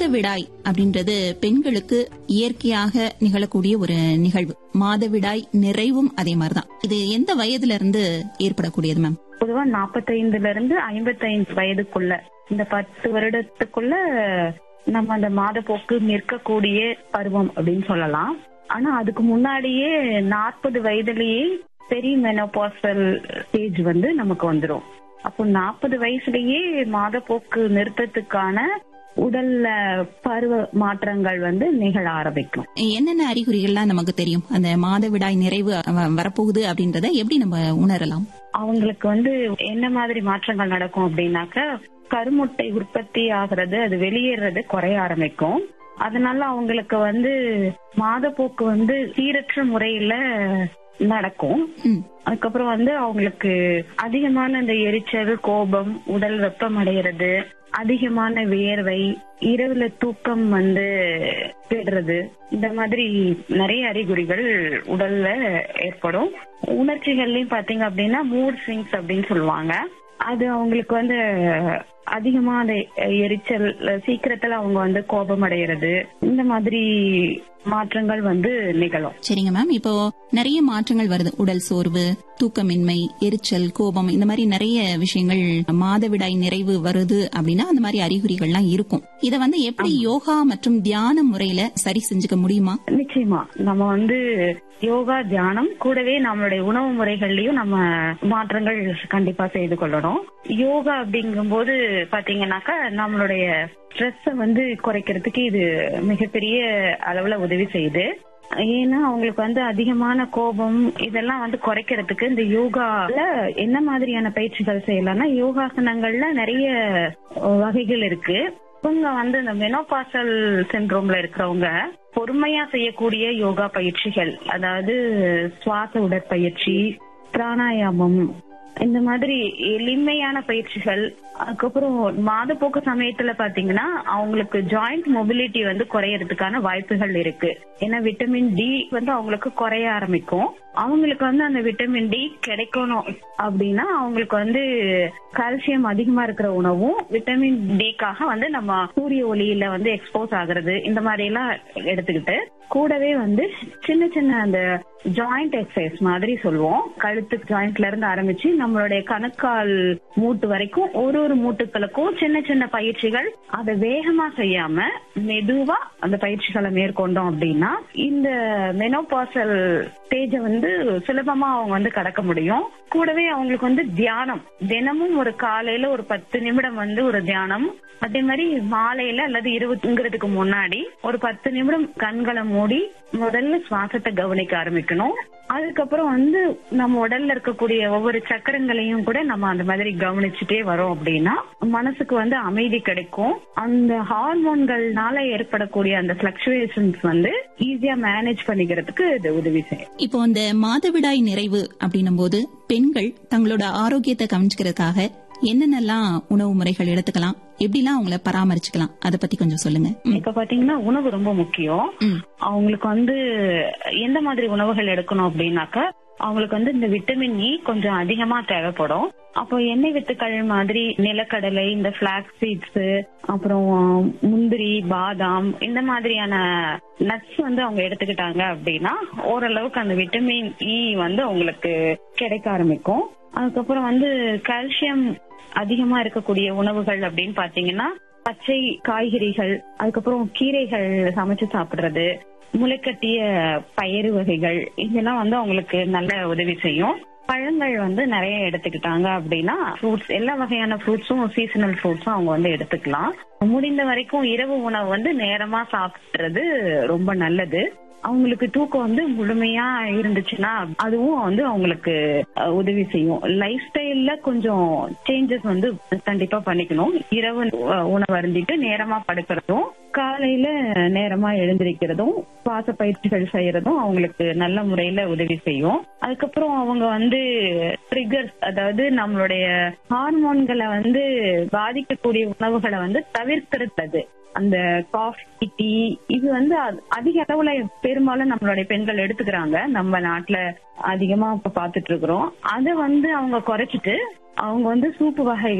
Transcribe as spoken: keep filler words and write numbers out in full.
மாதவிடாய் அப்படின்றது பெண்களுக்கு இயற்கையாக நிகழக்கூடிய ஒரு நிகழ்வு. மாதவிடாய் நிறைவும் அதே மாதிரிதான். இது எந்த வயதுல இருந்து ஏற்படக்கூடியது மேம்? பொதுவா நாற்பத்தைந்துல இருந்து ஐம்பத்தைந்து வயதுக்குள்ள, இந்த பத்து வருடத்துக்குள்ள நம்ம அந்த மாதப்போக்கு நிற்கக்கூடிய பருவம் அப்படின்னு சொல்லலாம். ஆனா அதுக்கு முன்னாடியே நாற்பது வயதுலயே பெரிய மெனோபாசல் ஸ்டேஜ் வந்து நமக்கு வந்துடும். அப்போ நாற்பது வயசுலயே மாதப்போக்கு நிறுத்தத்துக்கான உடல்ல பருவ மாற்றங்கள் வந்து நிகழ ஆரம்பிக்கும். என்னென்ன அறிகுறிகள்லாம் நமக்கு தெரியும்? அந்த மாதவிடாய் நிறைவு வரப்போகுது அப்படின்றத எப்படி நம்ம உணரலாம்? அவங்களுக்கு வந்து என்ன மாதிரி மாற்றங்கள் நடக்கும் அப்படின்னாக்க, கருமுட்டை உற்பத்தி ஆகிறது, அது வெளியேறது குறைய ஆரம்பிக்கும். அதனால அவங்களுக்கு வந்து மாதப்போக்கு வந்து சீரற்ற முறையில நடக்கும். அதுக்கப்புறம் வந்து அவங்களுக்கு அதிகமான இந்த எரிச்சல், கோபம், உடல் வெப்பம் அடைகிறது, அதிகமான வியர்வை, இரவுல தூக்கம் வந்து கெடுறது, இந்த மாதிரி நிறைய அறிகுறிகள் உடல்ல ஏற்படும். உணர்ச்சிகள்லயும் பாத்தீங்க அப்படின்னா மூட் ஸ்விங்ஸ் அப்படின்னு சொல்லுவாங்க. அது அவங்களுக்கு வந்து அதிகமா அந்த எரிச்சல், சீக்கிரத்துல அவங்க வந்து கோபம் அடைகிறது, இந்த மாதிரி மாற்றங்கள் வந்து நிகழும். சரிங்க மேம், இப்போ நிறைய மாற்றங்கள் வருது. உடல் சோர்வு, தூக்கமின்மை, எரிச்சல், கோபம், இந்த மாதிரி நிறைய விஷயங்கள் மாதவிடாய் நிறைவு வருது அப்படின்னா அந்த மாதிரி அறிகுறிகள்லாம் இருக்கும். இத வந்து எப்படி யோகா மற்றும் தியான முறையில சரி செஞ்சுக்க முடியுமா? நிச்சயமா நம்ம வந்து யோகா, தியானம் கூடவே நம்மளுடைய உணவு முறைகள்லயும் நம்ம மாற்றங்கள் கண்டிப்பா செய்து கொள்ளணும். யோகா அப்படிங்கும் போது பாத்தீங்கன்னாக்கா நம்மளுடைய ஸ்ட்ரெஸ் வந்து குறைக்கிறதுக்கு இது மிகப்பெரிய அளவுல உதவி செய்யுது. ஏன்னா அவங்களுக்கு வந்து அதிகமான கோபம் இதெல்லாம் வந்து குறைக்கிறதுக்கு இந்த யோகால என்ன மாதிரியான பயிற்சிகள் செய்யலாம்னா, யோகாசனங்கள்ல நிறைய வகைகள் இருக்கு. இவங்க வந்து இந்த மெனோபாசல் சிண்ட்ரோம்ல இருக்கிறவங்க பொறுமையா செய்யக்கூடிய யோகா பயிற்சிகள், அதாவது சுவாச உடற்பயிற்சி, பிராணாயாமம், இந்த மாதிரி எளிமையான பயிற்சிகள். அதுக்கப்புறம் மாதப்போக்கு சமயத்துல பாத்தீங்கன்னா அவங்களுக்கு ஜாயிண்ட் மொபிலிட்டி வந்து குறையறதுக்கான வாய்ப்புகள் இருக்கு. ஏன்னா விட்டமின் டி வந்து அவங்களுக்கு குறைய ஆரம்பிக்கும். அவங்களுக்கு வந்து அந்த விட்டமின் டி கிடைக்கணும் அப்படின்னா அவங்களுக்கு வந்து கால்சியம் அதிகமா இருக்கிற உணவும், விட்டமின் டிக்காக வந்து நம்ம சூரிய ஒளியில வந்து எக்ஸ்போஸ் ஆகுறது, இந்த மாதிரி எல்லாம் எடுத்துக்கிட்டு கூடவே வந்து சின்ன சின்ன அந்த ஜாயிண்ட் எக்ஸசைஸ் மாதிரி சொல்லுவோம். கழுத்து ஜாயிண்ட்ல இருந்து ஆரம்பிச்சு நம்மளுடைய கணுக்கால் மூட்டு வரைக்கும் ஒரு ஒரு மூட்டுகளுக்கும் சின்ன சின்ன பயிற்சிகள், அதை வேகமா செய்யாம மெதுவா அந்த பயிற்சிகளை மேற்கொண்டோம் அப்படின்னா இந்த மெனோபாசல் ஸ்டேஜ வந்து சுலபமா அவங்க வந்து கடக்க முடியும். கூடவே அவங்களுக்கு வந்து தியானம், தினமும் ஒரு காலையில ஒரு பத்து நிமிடம் வந்து ஒரு தியானம், அதே மாதிரி மாலையில அல்லது இருபதுங்கிறதுக்கு முன்னாடி ஒரு பத்து நிமிடம் கண்களை மூடி முதல்ல சுவாசத்தை கவனிக்க ஆரம்பிக்கணும். அதுக்கப்புறம் வந்து நம்ம உடல்ல இருக்கக்கூடிய ஒவ்வொரு சக்கரங்களையும் கூட நம்ம அந்த மாதிரி கவனிச்சுட்டே வரோம் அப்படின்னா மனசுக்கு வந்து அமைதி கிடைக்கும். அந்த ஹார்மோன்கள்னால ஏற்படக்கூடிய அந்த பிளக்சுவேஷன்ஸ் வந்து ஈஸியா மேனேஜ் பண்ணிக்கிறதுக்கு இது உதவி செய்யும். இப்போ இந்த மாதவிடாய் நிறைவு அப்படின்னும் போது பெண்கள் தங்களோட ஆரோக்கியத்தை கவனிச்சுக்கிறதுக்காக என்னென்னலாம் உணவு முறைகள் எடுத்துக்கலாம், எப்படிலாம் அவங்கள பராமரிச்சுக்கலாம், அதை பத்தி கொஞ்சம் சொல்லுங்க. இப்ப பாத்தீங்கன்னா உணவு ரொம்ப முக்கியம். அவங்களுக்கு வந்து எந்த மாதிரி உணவுகள் எடுக்கணும் அப்படின்னாக்க, அவங்களுக்கு வந்து இந்த விட்டமின் இ கொஞ்சம் அதிகமா தேவைப்படும். அப்போ எண்ணெய் வித்துக்கள் மாதிரி நிலக்கடலை, இந்த பிளாக்ஸ் சீட்ஸ், அப்புறம் முந்திரி, பாதாம், இந்த மாதிரியான நட்ஸ் வந்து அவங்க எடுத்துக்கிட்டாங்க அப்படின்னா ஓரளவுக்கு அந்த விட்டமின் இ வந்து அவங்களுக்கு கிடைக்க ஆரம்பிக்கும். அதுக்கப்புறம் வந்து கால்சியம் அதிகமா இருக்கக்கூடிய உணவுகள் அப்படின்னு பாத்தீங்கன்னா பச்சை காய்கறிகள், அதுக்கப்புறம் கீரைகள் சமைச்சு சாப்பிடுறது, முளைக்கட்டிய பயிறு வகைகள், இதெல்லாம் வந்து அவங்களுக்கு நல்ல உதவி செய்யும். பழங்கள் வந்து நிறைய எடுத்துக்கிட்டாங்க அப்படின்னா ஃப்ரூட்ஸ், எல்லா வகையான ஃப்ரூட்ஸும், சீசனல் ஃப்ரூட்ஸும் அவங்க வந்து எடுத்துக்கலாம். முடிந்த வரைக்கும் இரவு உணவு வந்து நேரமா சாப்பிடுறது ரொம்ப நல்லது. அவங்களுக்கு தூக்கம் வந்து முழுமையா இருந்துச்சுன்னா அதுவும் வந்து அவங்களுக்கு உதவி செய்யும். லைஃப் ஸ்டைல்ல கொஞ்சம் சேஞ்சஸ் வந்து கண்டிப்பா பண்ணிக்கணும். இரவு உணவு அருந்திட்டு நேரமா படுக்கிறதும், காலையில நேரமா எழுந்திருக்கிறதும், சுவாச பயிற்சிகள் செய்யறதும் அவங்களுக்கு நல்ல முறையில உதவி செய்யும். அதுக்கப்புறம் அவங்க வந்து ட்ரிகர்ஸ், அதாவது நம்மளுடைய ஹார்மோன்களை வந்து பாதிக்கக்கூடிய உணவுகளை வந்து தவிர்க்கிறது. அந்த காஃபி, டீ, இது வந்து அதிக அளவுல பெரும்பாலும் நம்மளுடைய பெண்கள் எடுத்துக்கிறாங்க. நம்ம நாட்டுல அதிகமா இப்ப பாத்துட்டு இருக்கிறோம். அதை வந்து அவங்க குறைச்சிட்டு அவங்க வந்து சூப்பு வகை